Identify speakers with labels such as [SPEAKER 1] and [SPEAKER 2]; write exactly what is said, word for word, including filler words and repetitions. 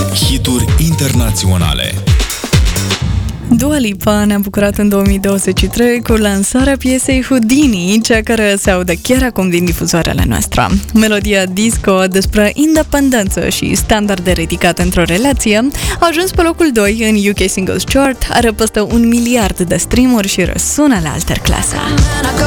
[SPEAKER 1] Hituri internaționale.
[SPEAKER 2] Dua Lipa ne-a bucurat în două mii douăzeci și trei cu lansarea piesei Houdini, cea care se aude chiar acum din difuzoarele noastre. Melodia disco despre independență și standarde ridicate într-o relație a ajuns pe locul doi în U K Singles Chart, are peste un miliard de streamuri și răsună la alterclasă.